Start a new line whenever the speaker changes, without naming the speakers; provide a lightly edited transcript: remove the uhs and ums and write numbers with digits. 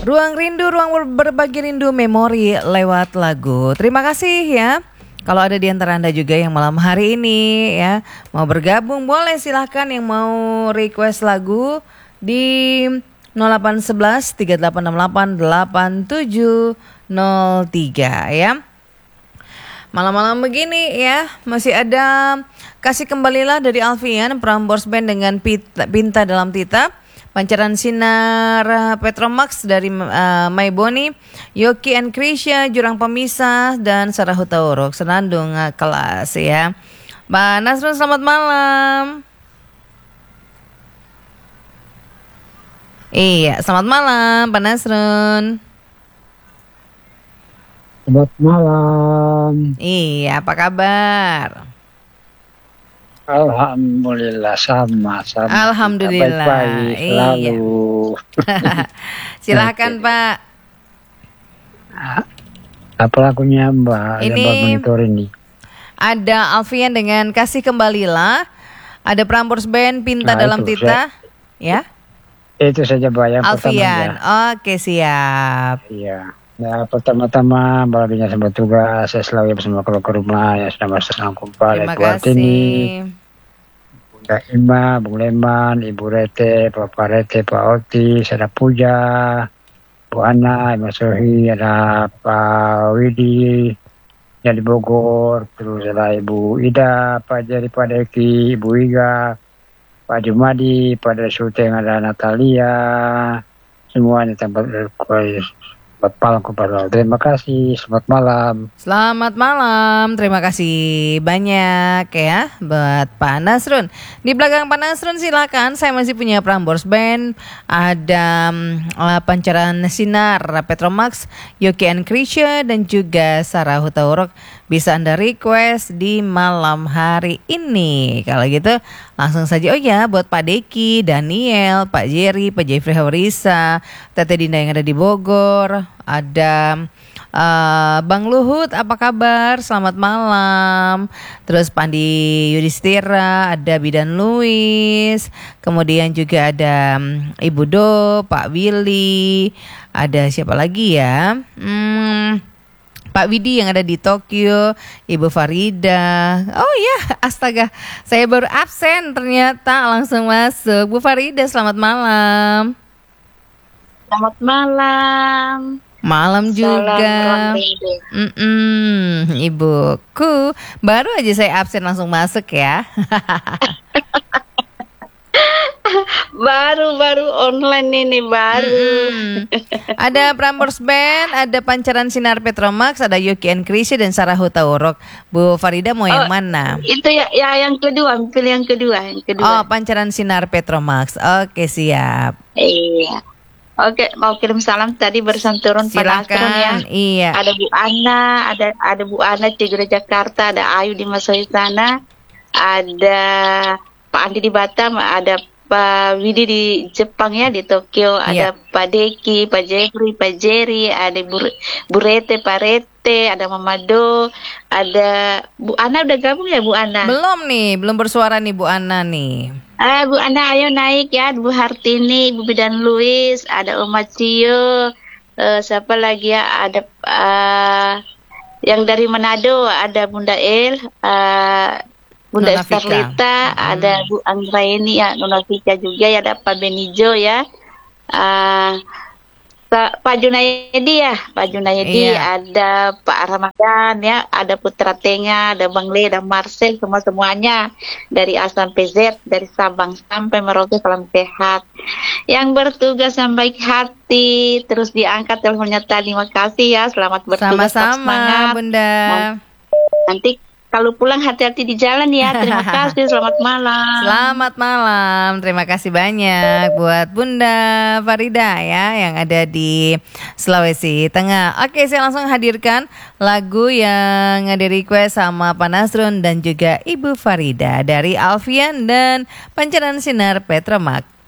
Ruang rindu, berbagi rindu memori lewat lagu. Terima kasih ya. Kalau ada di antara Anda juga yang malam hari ini ya mau bergabung, boleh silahkan yang mau request lagu di 0811 3868 8703 ya. Malam-malam begini ya, masih ada Kasih Kembalilah dari Alfian, Prambors Band dengan Pinta dalam Tita. Pancaran Sinar Petromax dari Mai Boni, Yoki and Krisya, Jurang Pemisah, dan Sarah Hutauruk, Senandung Kelas ya. Pak Nasrun, selamat malam. Iya, selamat malam Pak Nasrun.
Selamat malam.
Iya, apa kabar?
Alhamdulillah sama.
Alhamdulillah.
Baik-baik selalu.
Silakan Pak.
Apa lagunya Mbak?
Ini
Mbak monitor ini.
Ada Alfian dengan Kasih Kembalilah. Ada Prambors Band Pinta dalam Tita. Ya.
Itu saja Mbak yang
Alfian.
pertama.
Oke, siap.
Iya. Nah, pertama-tama Mbak Laginya sampai tugas. Saya selalu bersama keluarga rumah yang sudah bersama kumpul.
Terima kasih.
Bunda Ima, Bung Leman, Ibu Rete, Bapak Rete, Pak Oti, ada Puja, Bu Ana, Ibu Sohi, ada Pak Widi yang di Bogor, terus ada Ibu Ida, Pak Jari, Pak Deki, Ibu Iga, Pak Jumadi, Pak Desuteng, ada Natalia, semuanya tempat malam kepada. Terima kasih, selamat malam.
Selamat malam, terima kasih banyak ya buat Pak Nasrun. Di belakang Pak Nasrun silakan, saya masih punya Prambors Band, ada Pancaran Sinar Petromax, Yoki and Krisya, dan juga Sarah Hutauruk. Bisa Anda request di malam hari ini. Kalau gitu langsung saja. Oh ya, buat Pak Deki, Daniel, Pak Jerry, Pak Jeffrey Haurisa, Tete Dinda yang ada di Bogor, ada Bang Luhut, apa kabar? Selamat malam. Terus Pandi Yudhistira, ada Bidan Luis, kemudian juga ada Ibu Do, Pak Willy, ada siapa lagi ya? Pak Widi yang ada di Tokyo, Ibu Farida. Oh ya, astaga, saya baru absen ternyata langsung masuk. Bu Farida, selamat malam.
Selamat malam.
Malam juga. Ibuku, baru aja saya absen langsung masuk ya.
Baru online ini baru.
Ada Prambors Band, ada Pancaran Sinar Petromax, ada Yoki and Krisya dan Sarah Hutauruk. Bu Farida mau yang mana?
Itu ya yang kedua, pilih yang kedua.
Oh, Pancaran Sinar Petromax. Oke, siap.
Iya. Oke, mau kirim salam tadi bersanturun Pak Nasrun ya.
Iya.
Ada Bu Ana, ada Bu Ana di Gereja Jakarta, ada Ayu di Masohi sana, ada Pak Andi di Batam, ada Pak Widi di Jepang ya, di Tokyo, ada Pak Deki, Pak Jeffrey, Pak Jerry, ada Bu Rete, Pak Rete, ada Mama Do, ada Bu Ana. Udah gabung ya Bu Ana?
Belum nih, belum bersuara nih Bu Ana nih.
Bu Ana ayo naik ya, Bu Hartini, Bu Bidan Luis, ada Oma Cio, siapa lagi ya, ada yang dari Manado, ada Bunda Bunda Estarlita, ada Bu Anggraini ya, Nona Vika juga ya, ada Pak Benijo ya, Pak Junayedi ya, ada Pak Ramadan ya, ada Putra Tenga, ada Bang Le, ada Marcel, semuanya dari A sampai Z, dari Sabang sampai Merauke, salam sehat. Yang bertugas yang baik hati, terus diangkat teleponnya tadi, terima kasih ya, selamat bertugas.
Sama-sama Bunda.
Nanti kalau pulang hati-hati di jalan ya. Terima kasih, selamat malam.
Selamat malam, terima kasih banyak buat Bunda Farida ya yang ada di Sulawesi Tengah. Oke, saya langsung hadirkan lagu yang di request sama Pak Nasrun dan juga Ibu Farida dari Alfian dan Pancaran Sinar Petromax.